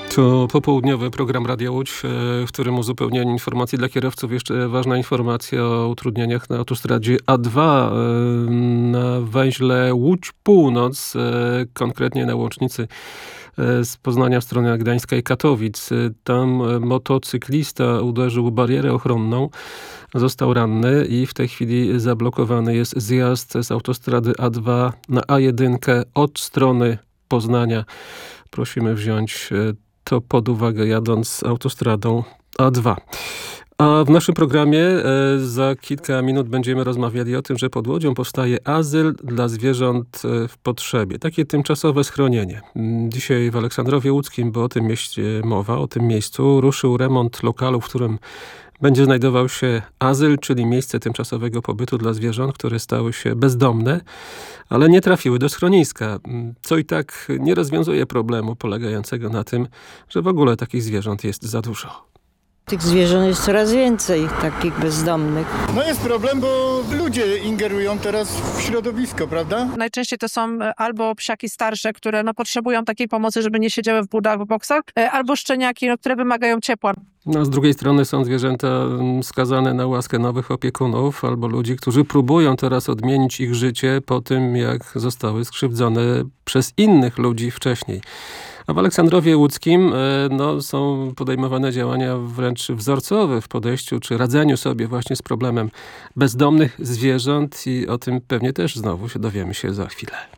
To popołudniowy program Radia Łódź, w którym uzupełnienie informacji dla kierowców. Jeszcze ważna informacja o utrudnieniach na autostradzie A2 na węźle Łódź Północ, konkretnie na łącznicy z Poznania w stronę Gdańska i Katowic. Tam motocyklista uderzył w barierę ochronną, został ranny i w tej chwili zablokowany jest zjazd z autostrady A2 na A1 od strony Poznania. Prosimy wziąć to pod uwagę jadąc autostradą A2. A w naszym programie za kilka minut będziemy rozmawiali o tym, że pod Łodzią powstaje azyl dla zwierząt w potrzebie. Takie tymczasowe schronienie. Dzisiaj w Aleksandrowie Łódzkim, bo o tym mieście mowa, o tym miejscu, ruszył remont lokalu, w którym będzie znajdował się azyl, czyli miejsce tymczasowego pobytu dla zwierząt, które stały się bezdomne, ale nie trafiły do schroniska. Co i tak nie rozwiązuje problemu polegającego na tym, że w ogóle takich zwierząt jest za dużo. Tych zwierząt jest coraz więcej, takich bezdomnych. No jest problem, bo ludzie ingerują teraz w środowisko, prawda? Najczęściej to są albo psiaki starsze, które potrzebują takiej pomocy, żeby nie siedziały w budach, w boksach, albo szczeniaki, które wymagają ciepła. No, z drugiej strony są zwierzęta skazane na łaskę nowych opiekunów albo ludzi, którzy próbują teraz odmienić ich życie po tym, jak zostały skrzywdzone przez innych ludzi wcześniej. A w Aleksandrowie Łódzkim są podejmowane działania wręcz wzorcowe w podejściu czy radzeniu sobie właśnie z problemem bezdomnych zwierząt i o tym pewnie też znowu dowiemy się za chwilę.